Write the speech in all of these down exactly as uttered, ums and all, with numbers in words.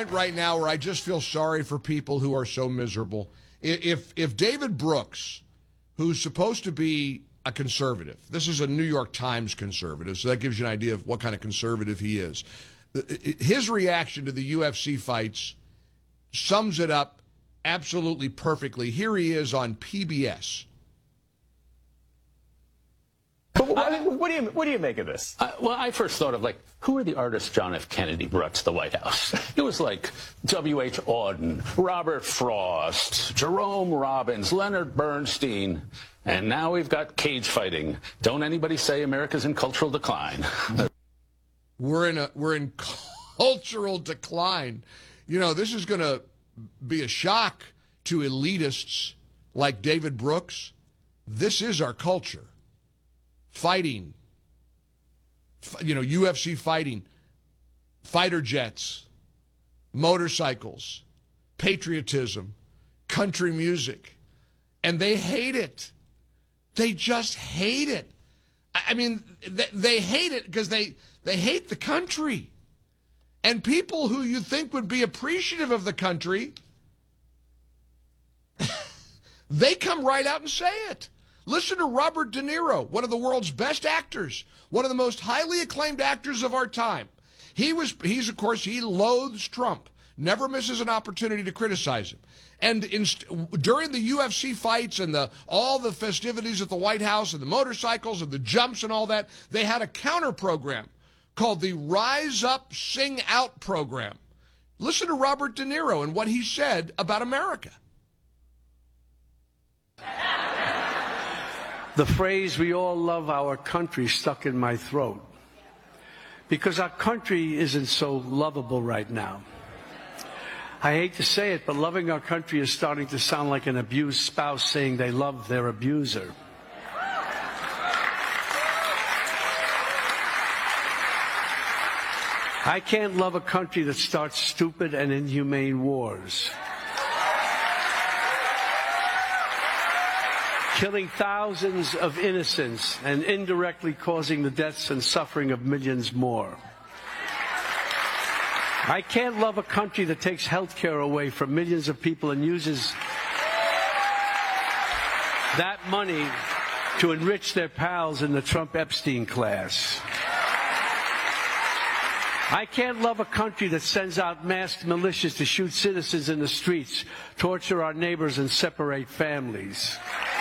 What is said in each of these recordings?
point right now where I just feel sorry for people who are so miserable. If if David Brooks, who's supposed to be a conservative, this is a New York Times conservative, so that gives you an idea of what kind of conservative he is. His reaction to the U F C fights sums it up absolutely perfectly. Here he is on P B S. But what, what do you what do you make of this? Uh, well, I first thought of, like, who are the artists John F. Kennedy brought to the White House? It was like W H. Auden, Robert Frost, Jerome Robbins, Leonard Bernstein, and now we've got cage fighting. Don't anybody say America's in cultural decline. We're in a we're in cultural decline. You know, this is going to be a shock to elitists like David Brooks. This is our culture. Fighting, you know, U F C fighting, fighter jets, motorcycles, patriotism, country music, and they hate it. They just hate it. I mean, they hate it because they, they hate the country. And people who you think would be appreciative of the country, they come right out and say it. Listen to Robert De Niro, one of the world's best actors, one of the most highly acclaimed actors of our time. He was, he's, of course, he loathes Trump, never misses an opportunity to criticize him. And in, during the U F C fights and the all the festivities at the White House and the motorcycles and the jumps and all that, they had a counter program called the Rise Up, Sing Out program. Listen to Robert De Niro and what he said about America. The phrase, "we all love our country," stuck in my throat because our country isn't so lovable right now. I hate to say it, but loving our country is starting to sound like an abused spouse saying they love their abuser. I can't love a country that starts stupid and inhumane wars, killing thousands of innocents and indirectly causing the deaths and suffering of millions more. I can't love a country that takes health care away from millions of people and uses that money to enrich their pals in the Trump-Epstein class. I can't love a country that sends out masked militias to shoot citizens in the streets, torture our neighbors, and separate families.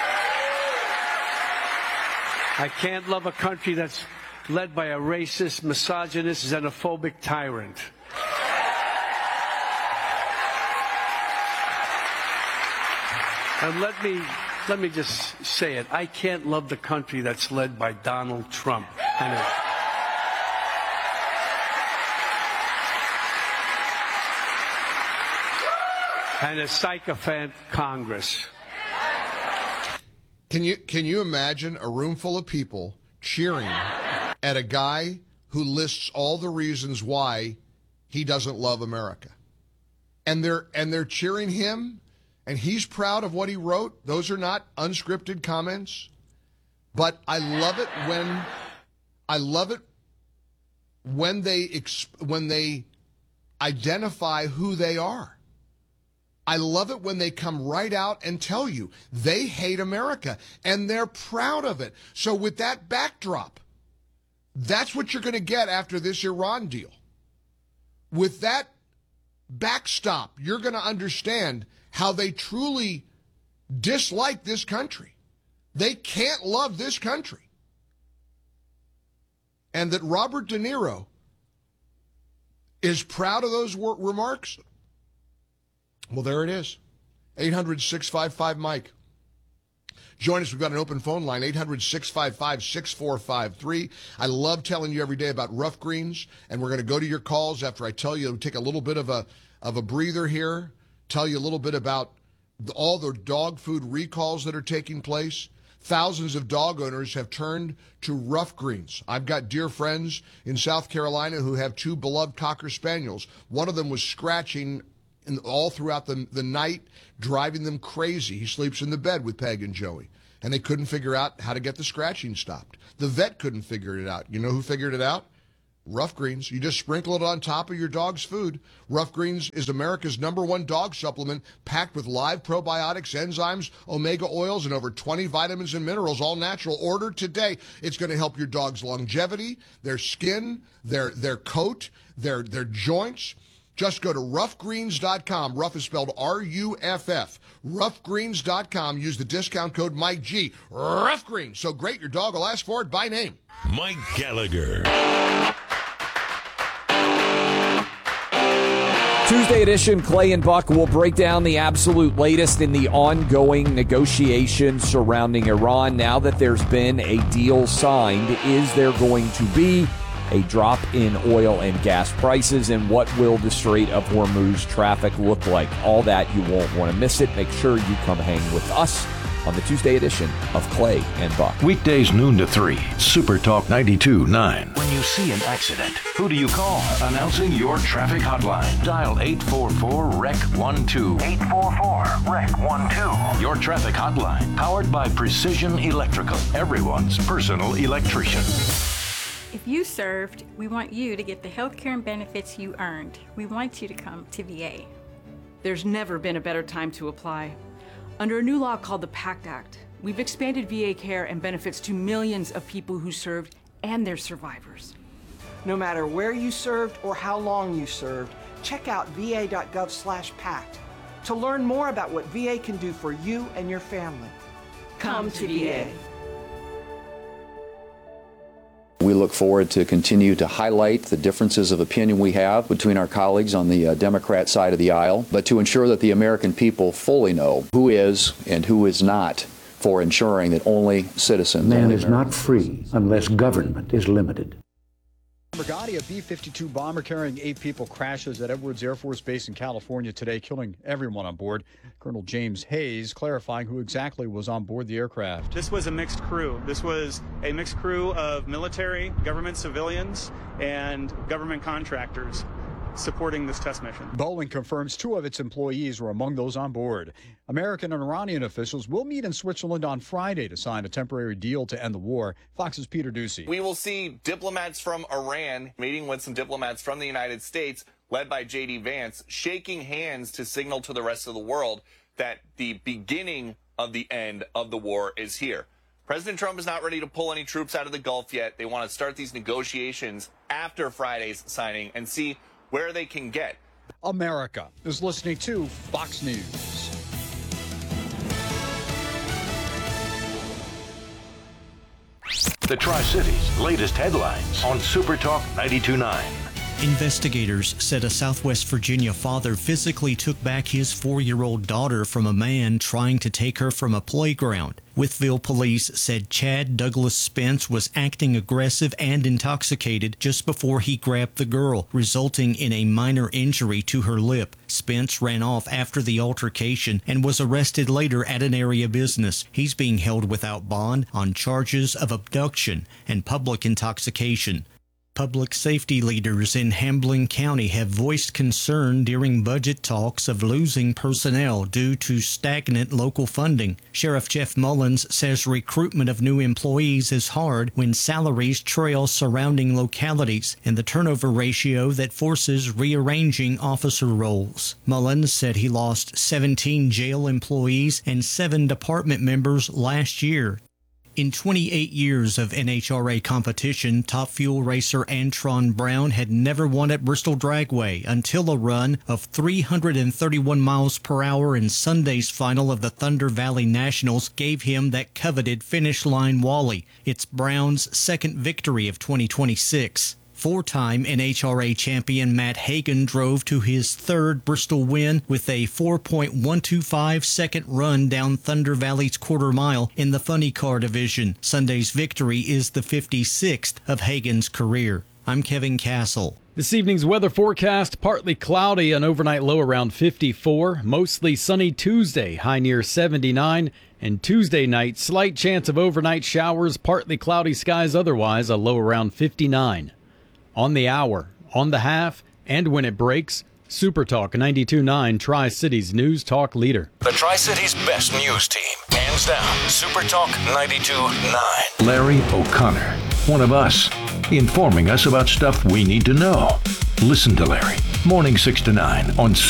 I can't love a country that's led by a racist, misogynist, xenophobic tyrant. And let me, let me just say it. I can't love the country that's led by Donald Trump and a, and a sycophant Congress. Can you can you imagine a room full of people cheering at a guy who lists all the reasons why he doesn't love America? And they're and they're cheering him, and he's proud of what he wrote. Those are not unscripted comments. But I love it when I love it when they exp, when they identify who they are. I love it when they come right out and tell you they hate America, and they're proud of it. So with that backdrop, that's what you're going to get after this Iran deal. With that backstop, you're going to understand how they truly dislike this country. They can't love this country. And that Robert De Niro is proud of those wor- remarks. Well, there it is. eight hundred, six five five, Mike. Join us. We've got an open phone line, eight hundred, six five five, six four five three. I love telling you every day about Rough Greens, and we're going to go to your calls after I tell you, take a little bit of a of a breather here, tell you a little bit about the, all the dog food recalls that are taking place. Thousands of dog owners have turned to Rough Greens. I've got dear friends in South Carolina who have two beloved Cocker Spaniels. One of them was scratching in, all throughout the, the night, driving them crazy. He sleeps in the bed with Peg and Joey, and they couldn't figure out how to get the scratching stopped. The vet couldn't figure it out. You know who figured it out? Rough Greens. You just sprinkle it on top of your dog's food. Rough Greens is America's number one dog supplement, packed with live probiotics, enzymes, omega oils, and over twenty vitamins and minerals, all natural. Order today. It's going to help your dog's longevity, their skin, their their coat, their their joints. Just go to rough greens dot com. Rough is spelled R U F F. rough greens dot com. Use the discount code Mike G. Rough Greens. So great, your dog will ask for it by name. Mike Gallagher. Tuesday edition, Clay and Buck will break down the absolute latest in the ongoing negotiations surrounding Iran. Now that there's been a deal signed, is there going to be a drop in oil and gas prices, and what will the Strait of Hormuz traffic look like? All that, you won't want to miss it. Make sure you come hang with us on the Tuesday edition of Clay and Buck. Weekdays noon to three, Super Talk ninety-two point nine. When you see an accident, who do you call? Announcing your traffic hotline. Dial eight four four, R E C one two. eight four four, R E C one two. Your traffic hotline, powered by Precision Electrical, everyone's personal electrician. If you served, we want you to get the health care and benefits you earned. We want you to come to V A. There's never been a better time to apply. Under a new law called the PACT Act, we've expanded V A care and benefits to millions of people who served and their survivors. No matter where you served or how long you served, check out V A dot gov slash PACT to learn more about what V A can do for you and your family. Come, Come to V A. We look forward to continue to highlight the differences of opinion we have between our colleagues on the uh, Democrat side of the aisle, but to ensure that the American people fully know who is and who is not for ensuring that only citizens... Man only is Americans. not free unless government is limited. Brigadi, a B fifty-two bomber carrying eight people, crashes at Edwards Air Force Base in California today, killing everyone on board. Colonel James Hayes clarifying who exactly was on board the aircraft. This was a mixed crew. This was a mixed crew of military, government civilians, and government contractors supporting this test mission. Boeing confirms two of its employees were among those on board. American and Iranian officials will meet in Switzerland on Friday to sign a temporary deal to end the war. Fox's Peter Ducey. We will see diplomats from Iran meeting with some diplomats from the United States, led by J D Vance, shaking hands to signal to the rest of the world that the beginning of the end of the war is here. President Trump is not ready to pull any troops out of the Gulf yet. They want to start these negotiations after Friday's signing and see where they can get. America is listening to Fox News. The Tri-Cities' latest headlines on Super Talk ninety-two point nine. Investigators said a Southwest Virginia father physically took back his four-year-old daughter from a man trying to take her from a playground. Wytheville police said Chad Douglas Spence was acting aggressive and intoxicated just before he grabbed the girl, resulting in a minor injury to her lip. Spence ran off after the altercation and was arrested later at an area business. He's being held without bond on charges of abduction and public intoxication. Public safety leaders in Hamblen County have voiced concern during budget talks of losing personnel due to stagnant local funding. Sheriff Jeff Mullins says recruitment of new employees is hard when salaries trail surrounding localities and the turnover ratio that forces rearranging officer roles. Mullins said he lost seventeen jail employees and seven department members last year. In twenty-eight years of N H R A competition, Top Fuel racer Antron Brown had never won at Bristol Dragway until a run of three hundred thirty-one miles per hour in Sunday's final of the Thunder Valley Nationals gave him that coveted finish line wally. It's Brown's second victory of twenty twenty-six. Four-time N H R A champion Matt Hagan drove to his third Bristol win with a four point one two five second run down Thunder Valley's quarter mile in the funny car division. Sunday's victory is the fifty-sixth of Hagan's career. I'm Kevin Castle. This evening's weather forecast, partly cloudy, an overnight low around fifty-four. Mostly sunny Tuesday, high near seventy-nine. And Tuesday night, slight chance of overnight showers, partly cloudy skies otherwise, a low around fifty-nine. On the hour, on the half, and when it breaks, Super Talk ninety-two point nine, Tri-Cities News Talk leader. The Tri-Cities' best news team, hands down, Super Talk ninety-two point nine. Larry O'Connor, one of us. informing us about stuff we need to know. Listen to Larry, morning six to nine on